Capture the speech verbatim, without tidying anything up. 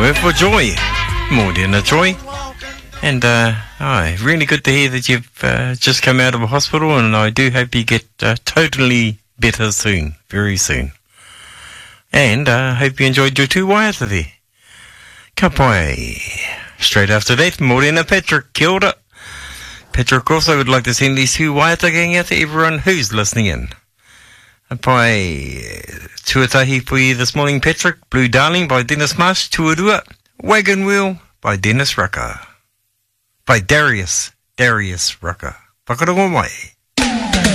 However, for Joy, more than a joy. And uh, oh, really good to hear that you've uh, just come out of a hospital, and I do hope you get uh, totally better soon, very soon. And I uh, hope you enjoyed your two waiata there. Ka pai. Straight after that, Morena Patrick, kia ora. Patrick also would like to send these two waiata going out to everyone who's listening in. Ka pai. Tuatahi for you this morning, Patrick. Blue Darling by Dennis Marsh. Tuarua. Wagon Wheel by Dennis Rucker. By Darius. Darius Rucker. Whakarongo mai.